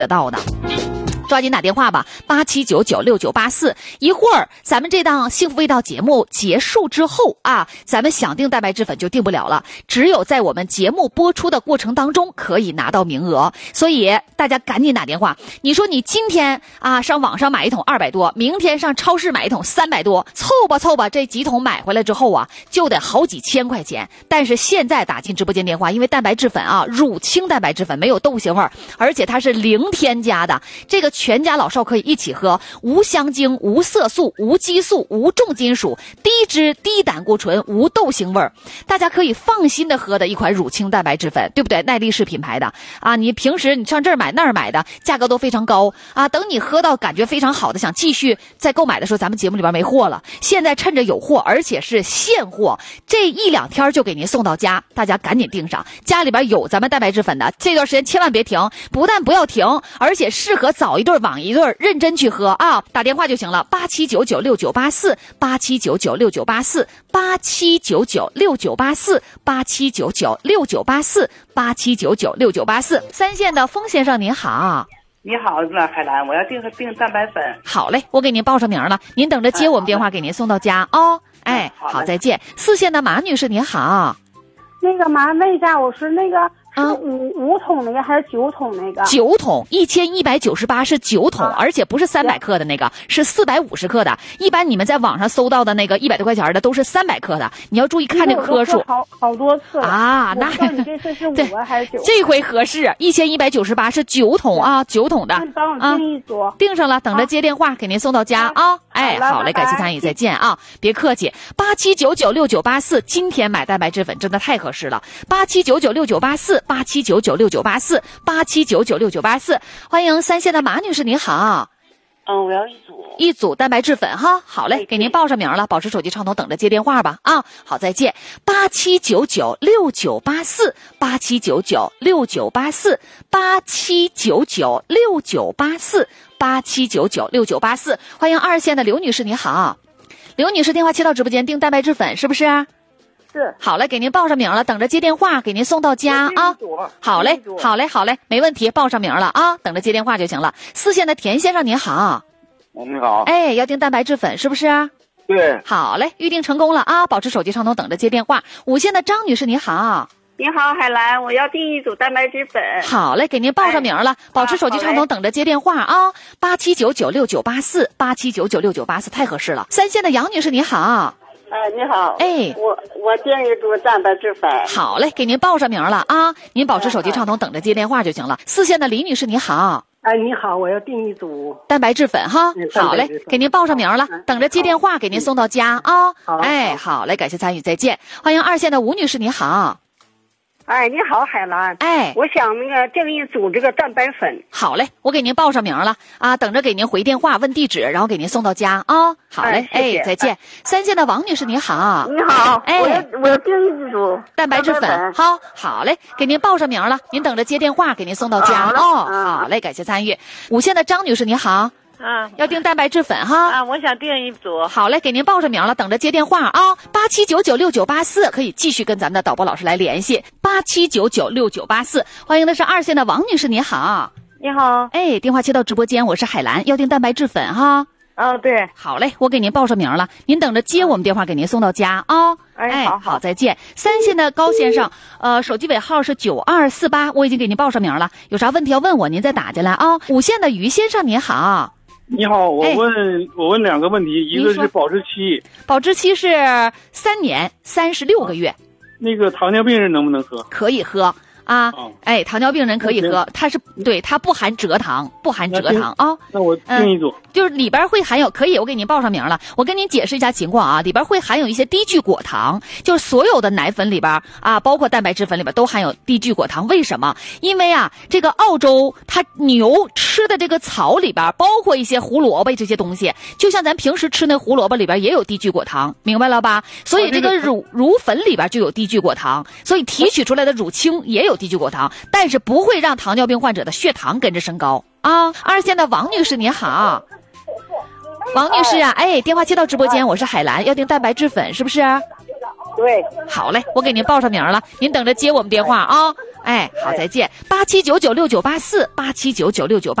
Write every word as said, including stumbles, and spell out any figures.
得到的。抓紧打电话吧，八七九九六九八四。一会儿咱们这档幸福味道节目结束之后啊，咱们想订蛋白质粉就订不了了，只有在我们节目播出的过程当中可以拿到名额，所以大家赶紧打电话。你说你今天啊上网上买一桶二百多，明天上超市买一桶三百多，凑吧凑吧，这几桶买回来之后啊，就得好几千块钱。但是现在打进直播间电话，因为蛋白质粉啊，乳清蛋白质粉没有豆腥味儿，而且它是零添加的，这个全家老少可以一起喝，无香精、无色素、无激素、无重金属，低脂、低胆固醇，无豆腥味儿，大家可以放心的喝的一款乳清蛋白质粉，对不对？耐力士品牌的啊，你平时你上这儿买那儿买的，价格都非常高啊。等你喝到感觉非常好的，想继续再购买的时候，咱们节目里边没货了。现在趁着有货，而且是现货，这一两天就给您送到家，大家赶紧订上。家里边有咱们蛋白质粉的，这段时间千万别停，不但不要停，而且适合早一顿晚一顿认真去喝啊！打电话就行了，八七九九六九八四，八七九九六九八四，八七九九六九八四，八七九九六九八四，八七九九六九八四。三线的封先生您好。 你好，海兰，我要订订蛋白粉。 好嘞，我给您报上名了，您等着接我们电话，给您送到家哦。哎，好，再见。四线的马女士您好。 那个麻烦问一下，我是那个是五、嗯、五桶那个还是九桶那个？ 九桶一千一百九十八是九桶、啊，而且不是三百克的那个，是四百五十克的。一般你们在网上搜到的那个一百多块钱的都是三百克的，你要注意看这个颗数。 好好多次了啊，那你这次是五啊还是九？ 这回合适，一千一百九十八是九桶啊，九桶的。 那你帮我订一组、啊， 订上了，等着接电话、啊、给您送到家啊。哎，好嘞，感谢参与，再见啊！别客气，八七九九六九八四，今天买蛋白质粉真的太合适了。八七九九六九八四，八七九九六九八四，八七九九六九八四。欢迎三线的马女士，您好。 嗯，我要一组一组蛋白质粉哈。好嘞，给您报上名了，保持手机畅通，等着接电话吧啊。好，再见。八七九九六九八四，八七九九六九八四，八七九九六九八四，八七九九六九八四。欢迎二线的刘女士，你好。刘女士，电话切到直播间订蛋白质粉是不是？ 是。 好嘞，给您报上名了，等着接电话，给您送到家啊。好嘞，好嘞，好嘞，没问题，报上名了啊，等着接电话就行了。四线的田先生您好。 你好。 哎，要订蛋白质粉是不是？ 对。 好嘞，预定成功了啊，保持手机畅通，等着接电话。五线的张女士你好。 你好，海兰，我要订一组蛋白质粉。 好嘞，给您报上名了，哎、保持手机畅通，等着接电话啊。八七九九六九八四，八七九九六九八四，太合适了。三线的杨女士你好。 哎，你好， 哎， 我我订一组蛋白质粉。 好嘞，给您报上名了啊，您保持手机畅通，等着接电话就行了。四线的李女士你好。 哎，你好，我要订一组蛋白质粉哈。好嘞，给您报上名了，等着接电话，给您送到家啊。哎，好嘞，感谢参与，再见。欢迎二线的吴女士你好。 哎，你好，海兰。 哎， 我想那个订一组这个蛋白粉。 好嘞，我给您报上名了啊，等着给您回电话问地址，然后给您送到家啊。好嘞， 哎，谢谢哎，再见。三线的王女士你好。 你好， 哎， 我要我要订一组蛋白质粉。好，好嘞，给您报上名了，您等着接电话，给您送到家哦。好嘞，感谢参与。五线的张女士你好。 啊， 要订蛋白质粉哈啊，我想订一组。 好嘞，给您报上名了，等着接电话啊。八七九九六九八四，可以继续跟咱们的导播老师来联系。八七九九六九八四，欢迎的是二线的王女士，你好。 你好， 哎，电话接到直播间，我是海兰，要订蛋白质粉哈。 哦，对， 好嘞，我给您报上名了，您等着接我们电话，给您送到家啊。 哎，好好，再见。三线的高先生，呃，手机尾号是九二四八，我已经给您报上名了，有啥问题要问我，您再打进来啊。五线的于先生，您好。 你好，我问、哎、我问两个问题，一个是保质期， 保质期是三年三十六个月。 那个糖尿病人能不能喝？ 可以喝啊，哦、哎，糖尿病人可以喝，它是对它不含蔗糖，不含蔗糖啊。 那我订一组、 嗯，就是里边会含有，可以，我给您报上名了。我跟您解释一下情况啊，里边会含有一些低聚果糖，就是所有的奶粉里边啊，包括蛋白质粉里边都含有低聚果糖。为什么？因为啊，这个澳洲它牛吃的这个草里边包括一些胡萝卜这些东西，就像咱平时吃那胡萝卜里边也有低聚果糖，明白了吧？所以这个乳乳粉里边就有低聚果糖，所以提取出来的乳清也有低聚果糖，但是不会让糖尿病患者的血糖跟着升高啊。二线的王女士你好。王女士啊，哎，电话接到直播间，我是海兰，要订蛋白质粉是不是？ 对。 好嘞，我给您报上名了，您等着接我们电话啊。 哎，好，再见。八七九九六九八四，八七九九六九八。